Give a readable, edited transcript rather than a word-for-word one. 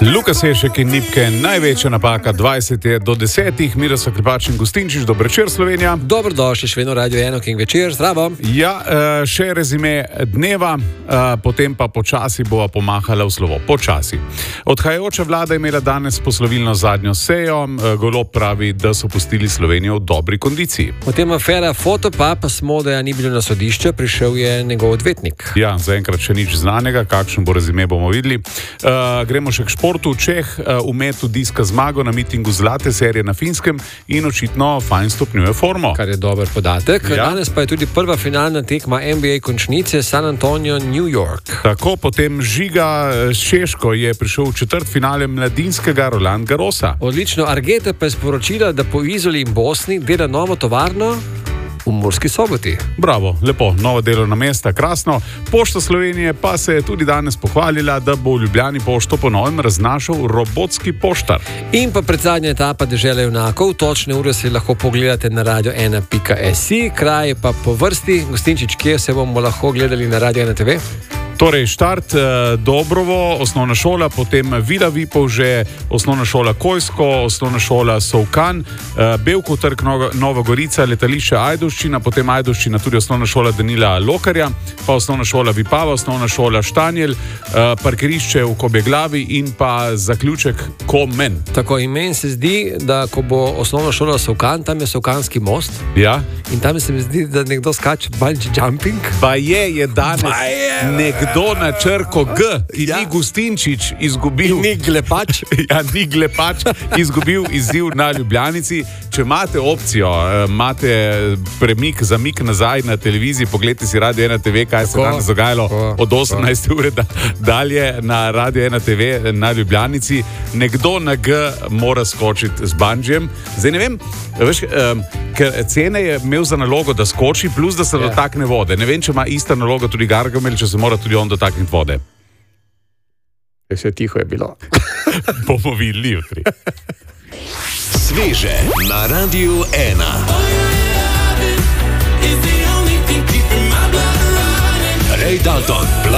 Luka Sešek in Nipke, največja napaka 20:10, Miroslav Klepač in Gustinčič, dober večer Slovenija. Dobrodošli, še vedno Radio 1, King večer, zdravo. Ja, še rezime dneva, potem pa počasi bova pomahala v slovo, počasi. Odhajajoča vlada je imela danes poslovilno zadnjo sejo, Golob pravi, da so pustili Slovenijo v dobri kondiciji. Potem afera Fotopub, Smodeja ni bilo na sodišče, prišel je njegov odvetnik. Ja, zaenkrat še nič znanega, kakšen bo rezime, bomo videli. Gremo še k športu. Čeh v metu diska zmago na mitingu zlate serije na Finskem in očitno fajn stopnjuje formo. Kar je dober podatek. Ja. Danes pa je tudi prva finalna tekma NBA končnice San Antonio, New York. Tako, potem Žiga Šeško je prišel v četrtfinale mladinskega Roland Garrosa. Odlično, Argeta pa je sporočila, da po Izoli in Bosni dela novo tovarno v Murski Soboti. Bravo, lepo, novo delovna mesta, krasno. Pošta Slovenije pa se je tudi danes pohvalila, da bo v Ljubljani pošto po novem raznašal robotski poštar. In pa predzadnja etapa Dežele junakov, točne ure si lahko pogledate na radio1.si, kraj pa po vrsti. Gustinčič, kje se bomo lahko gledali na Radio 1 TV? Torej, štart Dobrovo, osnovna šola, potem Vila Vipavže, osnovna šola Kojsko, osnovna šola Sovkan, Bevkov trg, Nova Gorica, letališče Ajdovščina, potem Ajdovščina, tudi osnovna šola Danila Lokarja, pa osnovna šola Vipava, osnovna šola Štanjel, parkirišče v Kobjeglavi in pa zaključek Komen. Tako, in meni se zdi, da ko bo osnovna šola Sovkan, tam je Sovkanski most. Ja. In tam se mi zdi, da nekdo skače bungee jumping. Pa je danes nekdo na črko G, ki ni Gustinčič izgubil. Ni Glepač. Ja, ni Glepač izgubil izziv na Ljubljanici. Če imate opcijo, imate zamik nazaj na televiziji, pogledajte si Radio 1 TV, kaj se danes dogajalo od 18. ure dalje na Radio 1 TV na Ljubljanici. Nekdo na G mora skočiti z bungee. Zdaj ne vem, veš, ker Cene je imel za nalogo, da skoči, plus da se dotakne vode. Ne vem, če ima ista naloga tudi Gargamel, če se mora tudi on dotakniti vode. Vse tiho je bilo. Bomo videli jutri. Sveže na Radio 1. Ray Dalton.